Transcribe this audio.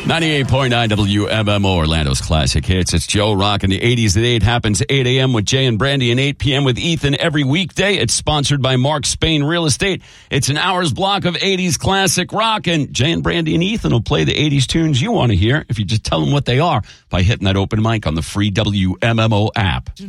98.9 WMMO, Orlando's classic hits. It's Joe rocking the 80s at 8. Happens 8 a.m. with Jay and Brandy and 8 p.m. with Ethan every weekday. It's sponsored by Mark Spain Real Estate. It's an hour's block of 80s classic rock, and Jay and Brandy and Ethan will play the 80s tunes you want to hear if you just tell them what they are by hitting that open mic on the free WMMO app.